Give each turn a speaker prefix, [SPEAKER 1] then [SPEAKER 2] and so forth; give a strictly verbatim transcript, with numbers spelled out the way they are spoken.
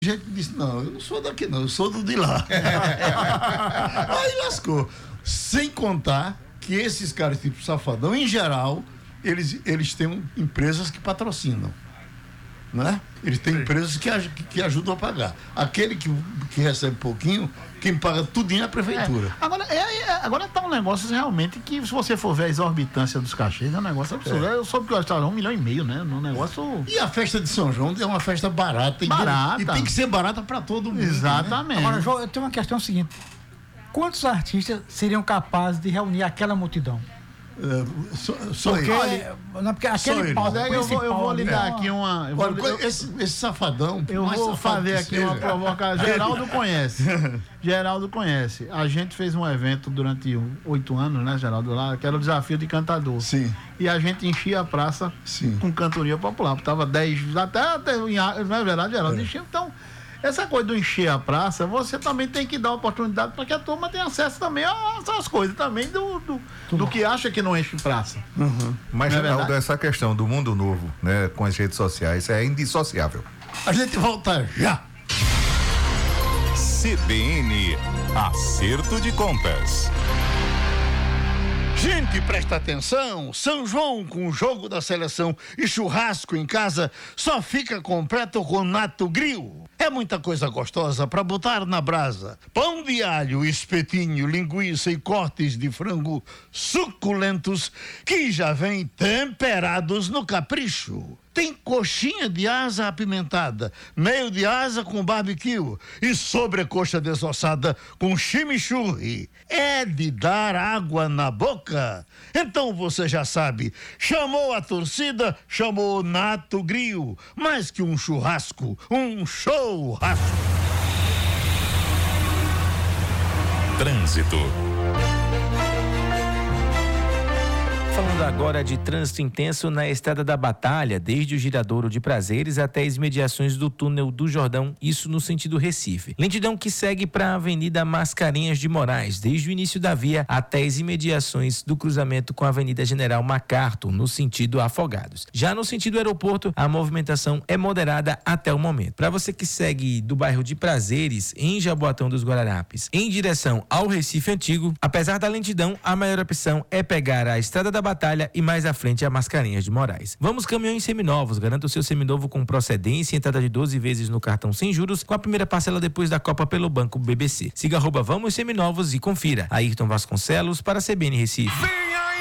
[SPEAKER 1] gente disse, não, eu não sou daqui não, eu sou do de lá. Aí lascou. Sem contar que esses caras tipo Safadão, em geral, eles, eles têm empresas que patrocinam, né? Eles têm Sim. empresas que, que, que ajudam a pagar. Aquele que, que recebe pouquinho, quem paga tudinho é a prefeitura.
[SPEAKER 2] É. Agora, é, é, agora tá um negócio realmente que, se você for ver a exorbitância dos cachês, é um negócio absurdo. É. Eu soube que o restaurante um milhão e meio, né? Um negócio...
[SPEAKER 1] E a festa de São João é uma festa barata.
[SPEAKER 2] Barata.
[SPEAKER 1] E tem que ser barata para todo mundo.
[SPEAKER 2] Exatamente.
[SPEAKER 3] Né? Agora, João, eu tenho uma questão seguinte. Quantos artistas seriam capazes de reunir aquela multidão?
[SPEAKER 1] Uh, só, só
[SPEAKER 3] porque,
[SPEAKER 1] ele.
[SPEAKER 3] Não, porque aquele palco
[SPEAKER 2] eu vou, eu vou lhe dar aqui uma... Eu
[SPEAKER 1] Olha,
[SPEAKER 2] vou, eu,
[SPEAKER 1] esse, esse safadão...
[SPEAKER 2] Eu vou fazer aqui seja. uma provocação. Geraldo conhece. Geraldo conhece. A gente fez um evento durante oito anos, né, Geraldo? Lá, que era o desafio de cantador.
[SPEAKER 1] Sim.
[SPEAKER 2] E a gente enchia a praça
[SPEAKER 1] Sim.
[SPEAKER 2] com cantoria popular. Tava dez... Até, até não é verdade, Geraldo? É. Enchia, então... Essa coisa do encher a praça, você também tem que dar oportunidade para que a turma tenha acesso também a essas coisas, também do, do, do que acha que não enche praça.
[SPEAKER 4] Uhum. Mas, Geraldo, é essa questão do mundo novo, né, com as redes sociais, é indissociável.
[SPEAKER 1] A gente volta já.
[SPEAKER 5] C B N, acerto de contas.
[SPEAKER 1] Gente, presta atenção, São João com o jogo da seleção e churrasco em casa só fica completo com Nato Grill. É muita coisa gostosa para botar na brasa. Pão de alho, espetinho, linguiça e cortes de frango suculentos que já vêm temperados no capricho. Tem coxinha de asa apimentada, meio de asa com barbecue e sobrecoxa desossada com chimichurri. É de dar água na boca? Então você já sabe, chamou a torcida, chamou Nato Grill. Mais que um churrasco, um churrasco.
[SPEAKER 5] Trânsito.
[SPEAKER 6] Falando agora de trânsito intenso na Estrada da Batalha, desde o Giradouro de Prazeres até as imediações do Túnel do Jordão, isso no sentido Recife. Lentidão que segue para a Avenida Mascarenhas de Moraes, desde o início da via até as imediações do cruzamento com a Avenida General MacArthur, no sentido Afogados. Já no sentido aeroporto, a movimentação é moderada até o momento. Para você que segue do bairro de Prazeres, em Jaboatão dos Guararapes, em direção ao Recife Antigo, apesar da lentidão, a maior opção é pegar a Estrada da Batalha e mais à frente a Mascarenhas de Moraes. Vamos Caminhões Seminovos. Garanta o seu seminovo com procedência, entrada de doze vezes no cartão sem juros, com a primeira parcela depois da Copa pelo Banco B B C. Siga arroba Vamos Seminovos e confira. Ayrton Vasconcelos para a C B N Recife.